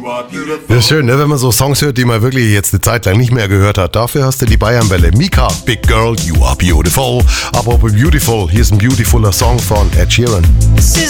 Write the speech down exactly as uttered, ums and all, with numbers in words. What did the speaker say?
Ja, schön, ne? Wenn man so Songs hört, die man wirklich jetzt eine Zeit lang nicht mehr gehört hat. Dafür hast du die Bayernwelle. Mika, Big Girl, You Are Beautiful. Aber Beautiful, hier ist ein beautifuler Song von Ed Sheeran.